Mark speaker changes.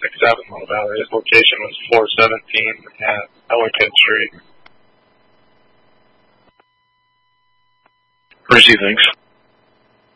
Speaker 1: 767 Mill Valley. His location was 417 at Ellicott Street.
Speaker 2: Percy, thanks.